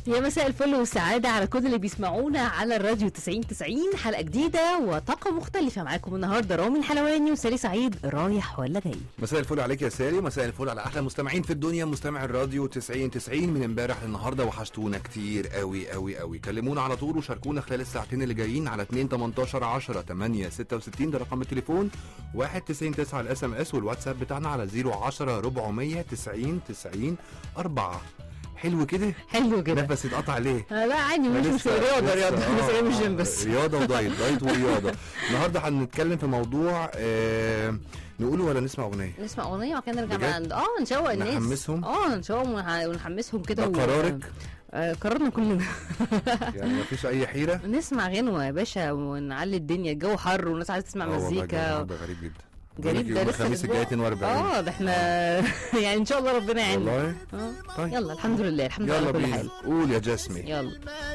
يا مساء الفل والسعادة على كل اللي بيسمعونا على الراديو 90 حلقة جديدة وطاقة مختلفة. معاكم النهاردة رامي الحلواني وسالي سعيد. رايح ولا جاي؟ مساء الفل عليك يا سالي، مساء الفل على احلى مستمعين في الدنيا، مستمع الراديو 90 من امبارح للنهارده. وحشتونا كتير قوي قوي قوي. كلمونا على طول وشاركونا خلال الساعتين اللي جايين على 2 18 10 8 66 ده رقم التليفون، 199 الاس ام اس، والواتساب بتاعنا على 010 490 90 4. حلو كده؟ حلو كده. نفس اتقطع ليه؟ لا عادي، مش رياضة بس هي مش جيم بس. رياضة ودايت ورياضة. النهارده هنتكلم في موضوع نقوله ولا نسمع اغنية؟ نسمع اغنية وبعد كده نرجع بقى نشوق الناس، نحمسهم. نشوقهم ونحمسهم كده. ده قرارك؟ قررنا كلنا. يعني مفيش اي حيرة؟ نسمع غنوة يا باشا ونعلي الدنيا، الجو حر والناس عايزة تسمع مزيكا. ده غريب جدا. جريب ده لسه الخميس الجاي 42. ده احنا يعني ان شاء الله ربنا يعيننا. والله طيب يلا الحمد لله، الحمد لله على كل حال. قول يا جسمي. يلا.